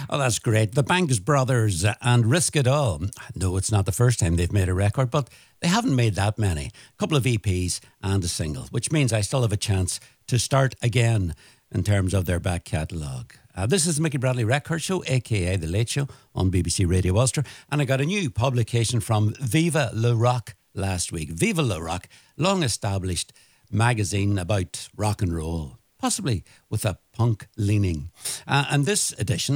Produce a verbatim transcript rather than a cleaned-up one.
Oh, that's great. The Banks Brothers and Risk It All. No, it's not the first time they've made a record, but they haven't made that many. A couple of E Ps and a single, which means I still have a chance to start again in terms of their back catalogue. Uh, this is the Mickey Bradley Record Show, a k a. The Late Show on B B C Radio Ulster. And I got a new publication from Viva Le Rock last week. Viva Le Rock, long-established magazine about rock and roll, possibly with a punk leaning. Uh, and this edition